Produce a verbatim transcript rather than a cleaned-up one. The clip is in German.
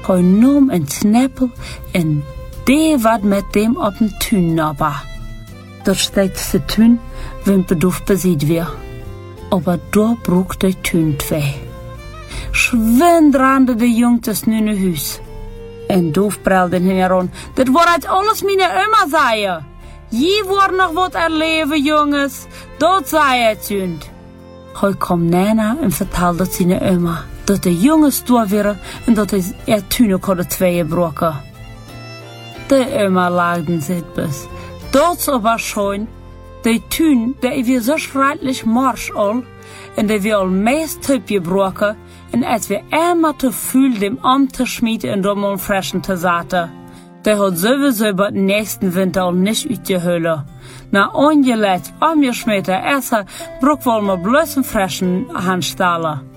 Hij nam een kneppel en deed wat met dem op den tuin nabba. Dat steekt de tuin, wenn beduf besied weer. Aber da brug de tuin twee. Schwind rande de jongtes nu naar huis. En doof brelde hij erom, dat wordt uit alles mijn oma zei. Je wordt nog wat erleven, jongens. Dat zei het zund. Hij kwam nana en vertelde zijn oma dat de jongens door waren en dat hij er tuinen kon tweeën broken. De oma laagden zit bes. Dat is aber schön. De tuin, der is weer zo schrecklich marsch al. En der wir al meest typ gebroken. En als wir einmal te viel dem Amt te schmieden en dem mal freschen te zaten. Der hat sowieso über den nächsten Winter al nicht uitgehüllen. Na ongelet, omgeschmeten Esser, brok wollen wir bloß einen frischen Handstahlen.